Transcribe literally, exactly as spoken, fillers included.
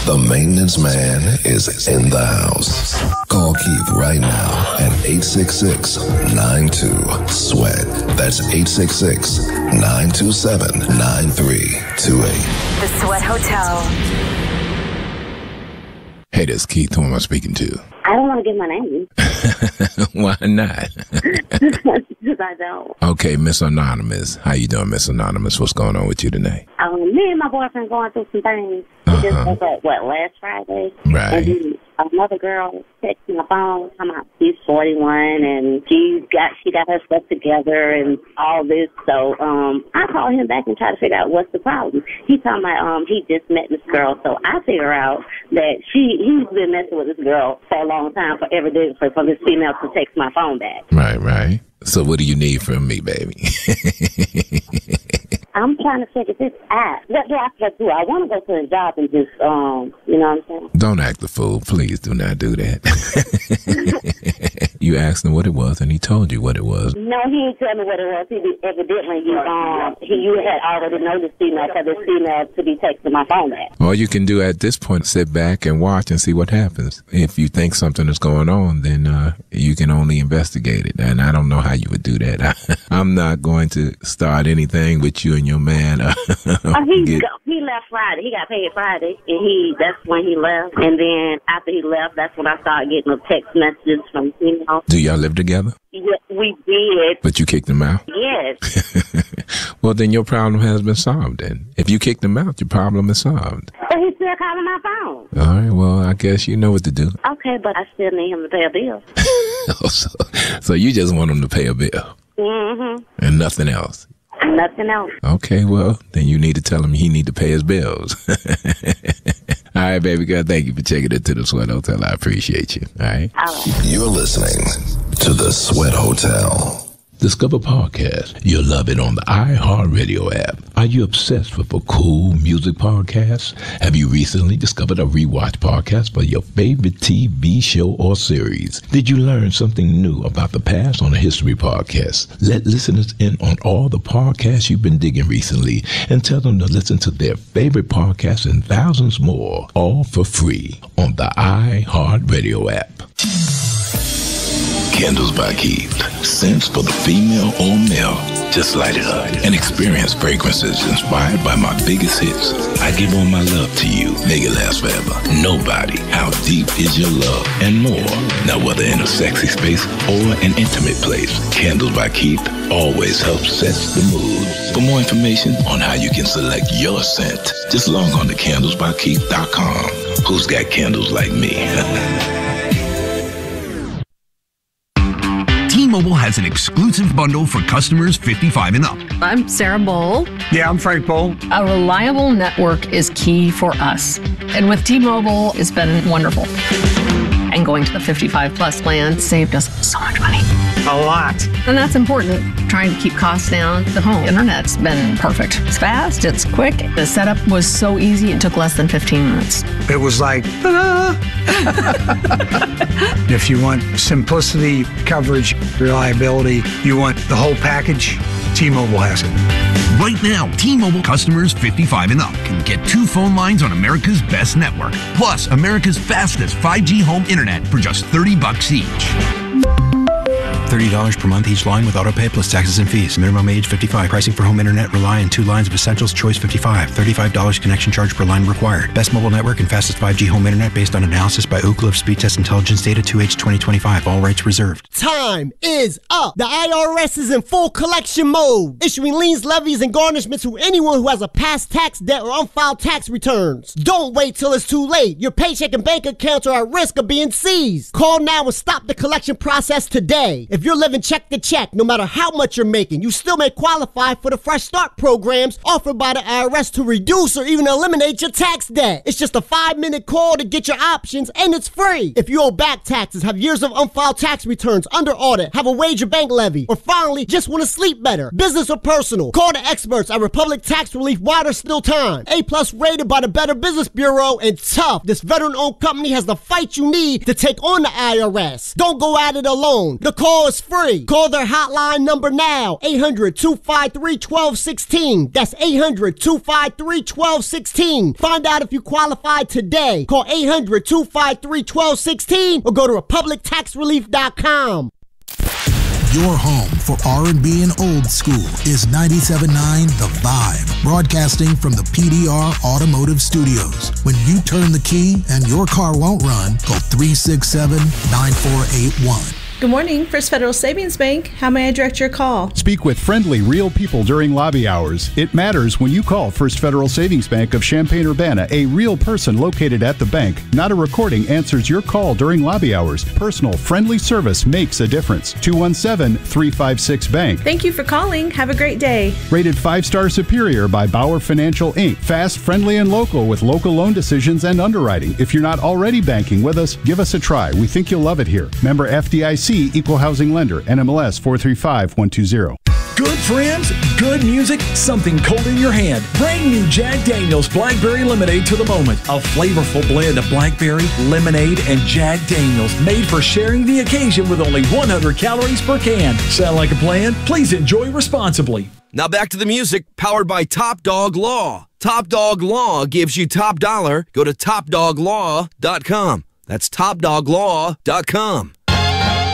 The maintenance man is in the house. Call Keith right now at eight six six, nine two, sweat. That's eight six six, nine two seven, nine three two eight. The Sweat Hotel. Hey, this is Keith. Who am I speaking to? I don't want to give my name. Why not? Because I don't. Okay, Miss Anonymous. How you doing, Miss Anonymous? What's going on with you tonight? Um, me and my boyfriend going through some things. We Uh-huh. just woke up, what, last Friday? Right. And then another girl texted my phone, talking about she's forty-one and she's got, she got her stuff together and all this. So um, I called him back and tried to figure out what's the problem. He told me um, he just met this girl. So I figure out that she he's been messing with this girl for a long time, for every day, for, for this female to text my phone back. Right, right. So what do you need from me, baby? I'm trying to figure this out. What do I have to do? I want to go to a job and just, um, you know what I'm saying? Don't act the fool. Please do not do that. You asked him what it was, and he told you what it was. No, he didn't tell me what it was. He evidently, you, um, he, you had already noticed female, because this female to be texting my phone back. All you can do at this point is sit back and watch and see what happens. If you think something is going on, then uh, you can only investigate it. And I don't know how you would do that. I, I'm not going to start anything with you and your man. Uh, oh, he, get, go, he left Friday. He got paid Friday, and he that's when he left. And then after he left, that's when I started getting the text messages from female. Do y'all live together? Yeah, we did. But you kicked him out? Yes. Well, then your problem has been solved then. If you kicked him out, your problem is solved. But he's still calling my phone. All right, well, I guess you know what to do. Okay, but I still need him to pay a bill. oh, so, so you just want him to pay a bill? Mm-hmm. And nothing else? Nothing else. Okay, well, then you need to tell him he need to pay his bills. All right, baby girl, thank you for checking into the Sweat Hotel. I appreciate you. All right? All right. You're listening to the Sweat Hotel. Discover podcast. You'll love it on the iHeartRadio app. Are you obsessed with a cool music podcast? Have you recently discovered a rewatch podcast for your favorite T V show or series? Did you learn something new about the past on a history podcast? Let listeners in on all the podcasts you've been digging recently and tell them to listen to their favorite podcasts and thousands more, all for free on the iHeartRadio app. Candles by Keith. Scents for the female or male. Just light it up and experience fragrances inspired by my biggest hits. I give all my love to you. Make it last forever. Nobody. How deep is your love? And more. Now, whether in a sexy space or an intimate place, Candles by Keith always helps set the mood. For more information on how you can select your scent, just log on to candles by keith dot com. Who's got candles like me? T-Mobile has an exclusive bundle for customers fifty-five and up. I'm Sarah Bowl. Yeah, I'm Frank Bowl. A reliable network is key for us. And with T-Mobile, it's been wonderful. And going to the fifty-five plus plan saved us so much money. A lot. And that's important. Trying to keep costs down. The home internet's been perfect. It's fast, it's quick. The setup was so easy, it took less than fifteen minutes. It was like, ta-da! If you want simplicity, coverage, reliability, you want the whole package, T-Mobile has it. Right now, T-Mobile customers fifty-five and up can get two phone lines on America's best network, plus America's fastest five G home internet for just thirty bucks each. thirty dollars per month each line with autopay plus taxes and fees. Minimum age fifty-five. Pricing for home internet rely on two lines of Essentials Choice fifty-five. thirty-five dollars connection charge per line required. Best mobile network and fastest five G home internet based on analysis by Ookla of Speed Test Intelligence Data two H twenty twenty-five. All rights reserved. Time is up. The I R S is in full collection mode, issuing liens, levies, and garnishments to anyone who has a past tax debt or unfiled tax returns. Don't wait till it's too late. Your paycheck and bank accounts are at risk of being seized. Call now and stop the collection process today. If you're living check to check, no matter how much you're making, you still may qualify for the Fresh Start programs offered by the I R S to reduce or even eliminate your tax debt. It's just a five-minute call to get your options, and it's free. If you owe back taxes, have years of unfiled tax returns, under audit, have a wage or bank levy, or finally, just want to sleep better, business or personal, call the experts at Republic Tax Relief while there's still time. A-plus rated by the Better Business Bureau, and tough. This veteran-owned company has the fight you need to take on the I R S. Don't go at it alone. The call know it's free. Call their hotline number now, eight hundred, two five three, one two one six. That's eight hundred, two five three, one two one six. Find out if you qualify today. Call eight hundred, two five three, one two one six or go to republic tax relief dot com. Your home for R and B and old school is ninety-seven point nine The Vibe, broadcasting from the P D R Automotive Studios. When you turn the key and your car won't run, call three six seven, nine four eight one. Good morning, First Federal Savings Bank. How may I direct your call? Speak with friendly, real people during lobby hours. It matters when you call First Federal Savings Bank of Champaign-Urbana. A real person located at the bank, not a recording, answers your call during lobby hours. Personal, friendly service makes a difference. two one seven, three five six, bank. Thank you for calling. Have a great day. Rated five-star superior by Bauer Financial, Incorporated. Fast, friendly, and local with local loan decisions and underwriting. If you're not already banking with us, give us a try. We think you'll love it here. Member F D I C, Equal Housing Lender, N M L S four three five one two zero. Good friends, good music, something cold in your hand. Brand new Jack Daniel's Blackberry Lemonade to the moment. A flavorful blend of blackberry, lemonade, and Jack Daniel's, made for sharing the occasion with only one hundred calories per can. Sound like a plan? Please enjoy responsibly. Now back to the music, powered by Top Dog Law. Top Dog Law gives you top dollar. Go to top dog law dot com. That's top dog law dot com.